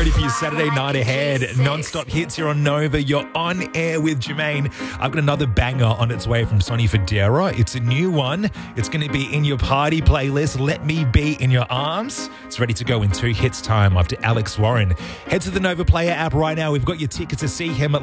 ready for your Saturday night ahead. Non-stop hits here on Nova. You're on air with Jermaine. I've got another banger on its way from Sonny Fodera. It's a new one. It's going to be in your party playlist. Let Me Be in Your Arms. It's ready to go in 2 hits time after Alex Warren. Head to the Nova Player app right now. We've got your tickets to see him